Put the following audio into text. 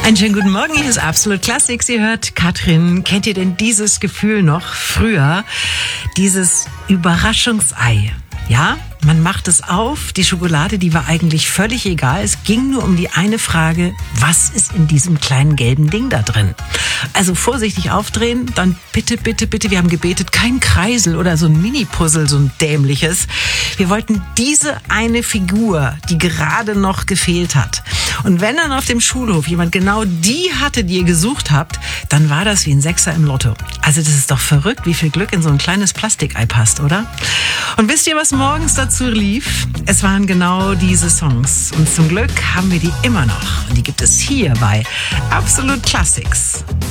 Einen schönen guten Morgen, hier ist Absolut Classic. Sie hört Katrin. Kennt ihr denn dieses Gefühl noch früher? Dieses Überraschungsei. Ja, man macht es auf. Die Schokolade, die war eigentlich völlig egal. Es ging nur um die eine Frage, was ist in diesem kleinen gelben Ding da drin? Also vorsichtig aufdrehen, dann bitte, bitte, bitte, wir haben gebetet, kein Kreisel oder so ein Mini-Puzzle, so ein dämliches. Wir wollten diese eine Figur, die gerade noch gefehlt hat. Und wenn dann auf dem Schulhof jemand genau die hatte, die ihr gesucht habt, dann war das wie ein Sechser im Lotto. Also das ist doch verrückt, wie viel Glück in so ein kleines Plastikei passt, oder? Und wisst ihr, was morgens dazu lief? Es waren genau diese Songs. Und zum Glück haben wir die immer noch. Und die gibt es hier bei Absolut Classics.